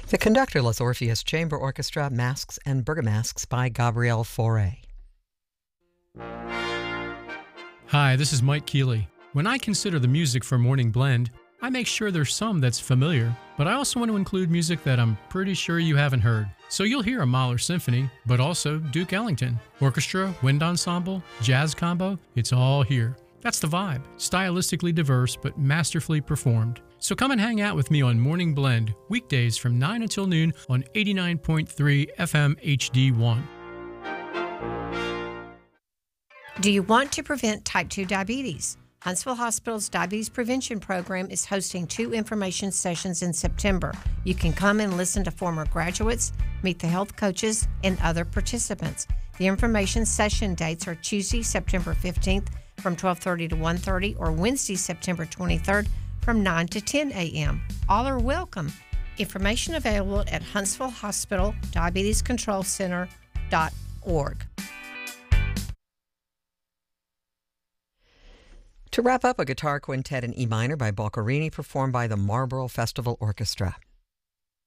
The conductor, Les Orpheus Chamber Orchestra, Masks and Bergamasks by Gabriel Fauré. Hi, this is Mike Keeley. When I consider the music for Morning Blend, I make sure there's some that's familiar, but I also want to include music that I'm pretty sure you haven't heard. So you'll hear a Mahler Symphony, but also Duke Ellington. Orchestra, wind ensemble, jazz combo, it's all here. That's the vibe. Stylistically diverse, but masterfully performed. So come and hang out with me on Morning Blend, weekdays from 9 until noon on 89.3 FM HD1. Do you want to prevent type 2 diabetes? Huntsville Hospital's Diabetes Prevention Program is hosting 2 information sessions in September. You can come and listen to former graduates, meet the health coaches, and other participants. The information session dates are Tuesday, September 15th from 12:30 to 1:30 or Wednesday, September 23rd from 9 to 10 a.m. All are welcome. Information available at Huntsville Hospital Diabetes Control Center.org. To wrap up, a guitar quintet in E minor by Boccherini, performed by the Marlborough Festival Orchestra.